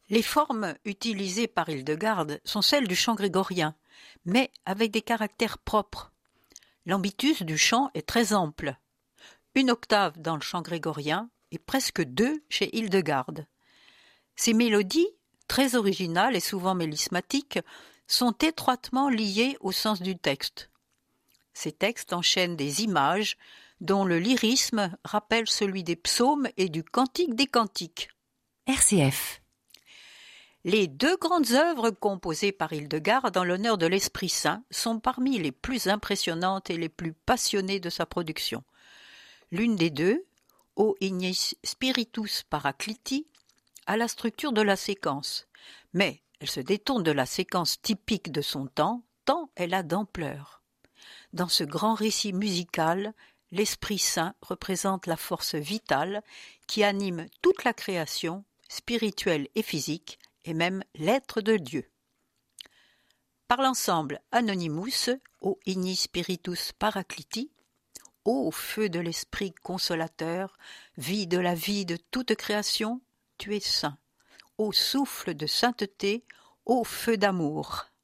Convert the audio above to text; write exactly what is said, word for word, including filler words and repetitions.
Les formes utilisées par Hildegarde sont celles du chant grégorien, mais avec des caractères propres. L'ambitus du chant est très ample. Une octave dans le chant grégorien et presque deux chez Hildegarde. Ces mélodies, très originales et souvent mélismatiques, sont étroitement liées au sens du texte. Ces textes enchaînent des images dont le lyrisme rappelle celui des psaumes et du Cantique des Cantiques. R C F. Les deux grandes œuvres composées par Hildegarde en l'honneur de l'Esprit Saint sont parmi les plus impressionnantes et les plus passionnées de sa production. L'une des deux, O Ignis Spiritus Paracliti, a la structure de la séquence, mais elle se détourne de la séquence typique de son temps, tant elle a d'ampleur. Dans ce grand récit musical, l'Esprit Saint représente la force vitale qui anime toute la création, spirituelle et physique, et même l'être de Dieu. Par l'ensemble Anonymous, O Ignis Spiritus Paracliti, ô feu de l'Esprit consolateur, vie de la vie de toute création, tu es saint. Ô souffle de sainteté, ô feu d'amour.